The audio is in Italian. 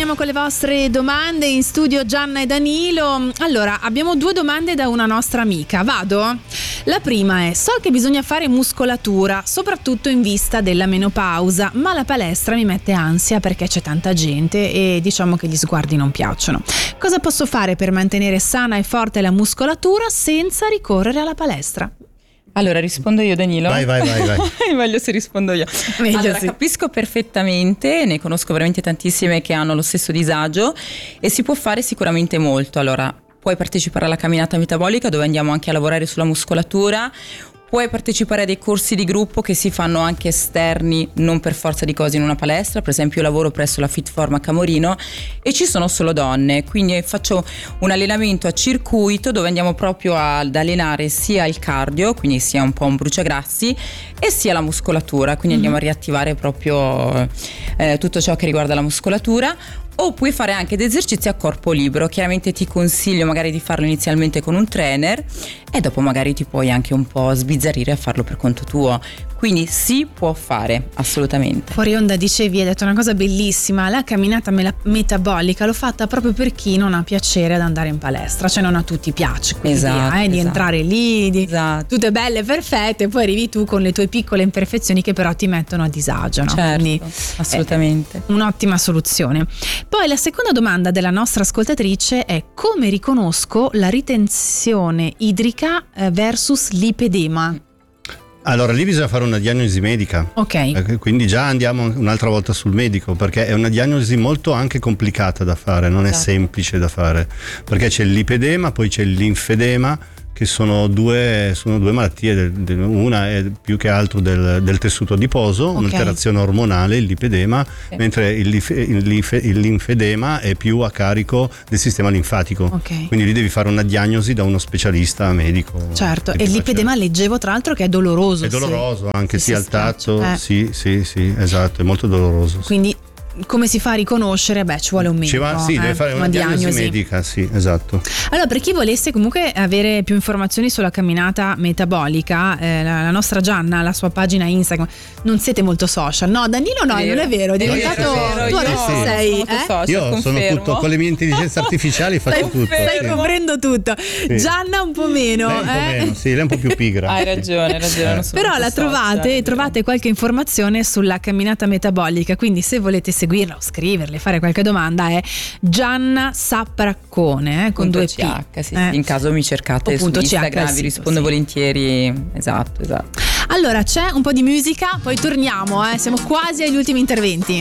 torniamo con le vostre domande in studio Gianna e Danilo. Allora, abbiamo 2 domande da una nostra amica. Vado? La prima è: so che bisogna fare muscolatura, soprattutto in vista della menopausa, ma la palestra mi mette ansia perché c'è tanta gente e diciamo che gli sguardi non piacciono. Cosa posso fare per mantenere sana e forte la muscolatura senza ricorrere alla palestra? Allora, rispondo io, Danilo? Vai. Meglio se rispondo io. Meglio allora, sì. Capisco perfettamente, ne conosco veramente tantissime che hanno lo stesso disagio e si può fare sicuramente molto. Allora, puoi partecipare alla camminata metabolica, dove andiamo anche a lavorare sulla muscolatura. Puoi partecipare a dei corsi di gruppo che si fanno anche esterni, non per forza di cose in una palestra. Per esempio, io lavoro presso la Fitform a Camorino e ci sono solo donne, quindi faccio un allenamento a circuito dove andiamo proprio ad allenare sia il cardio, quindi sia un po' un bruciagrassi, e sia la muscolatura, quindi andiamo a riattivare proprio tutto ciò che riguarda la muscolatura. O puoi fare anche dei esercizi a corpo libero. Chiaramente ti consiglio magari di farlo inizialmente con un trainer e dopo magari ti puoi anche un po' sbizzarrire a farlo per conto tuo. Quindi si può fare, assolutamente. Fuori onda dicevi, hai detto una cosa bellissima: la camminata metabolica l'ho fatta proprio per chi non ha piacere ad andare in palestra, cioè non a tutti piace quell'idea, di entrare lì, tutte belle, perfette, poi arrivi tu con le tue piccole imperfezioni che però ti mettono a disagio, no? Certo, quindi assolutamente. Un'ottima soluzione. Poi la seconda domanda della nostra ascoltatrice è: come riconosco la ritenzione idrica versus lipedema? Allora, lì bisogna fare una diagnosi medica. Ok. Quindi già andiamo un'altra volta sul medico, perché è una diagnosi molto anche complicata da fare, non è semplice da fare, perché c'è il lipedema, poi c'è il linfedema, che sono due malattie. Una è più che altro del tessuto adiposo, un'alterazione ormonale, il lipedema, mentre il linfedema è più a carico del sistema linfatico. Quindi lì devi fare una diagnosi da uno specialista medico. Certo, e il lipedema leggevo tra l'altro che è doloroso. È doloroso anche se al tatto, sì, esatto, è molto doloroso. Quindi come si fa a riconoscere? Ci vuole un medico. Deve fare una diagnosi medica, sì, esatto. Allora, per chi volesse comunque avere più informazioni sulla camminata metabolica, la nostra Gianna, la sua pagina Instagram, non siete molto social? No, Danilo no, non è vero, è diventato tu adesso sei io sono tutto con le mie intelligenze artificiali, faccio tutto. Stai coprendo tutto. Sì. Gianna un po' meno, lei un po' meno, sì, lei è un po' più pigra. Hai ragione. Però la trovate qualche informazione sulla camminata metabolica, quindi se volete seguirla o scriverle, fare qualche domanda, è Gianna Sapraccone con 2 P. Sì, in caso mi cercate su Instagram, vi rispondo volentieri. Esatto. Allora c'è un po' di musica, poi torniamo, siamo quasi agli ultimi interventi.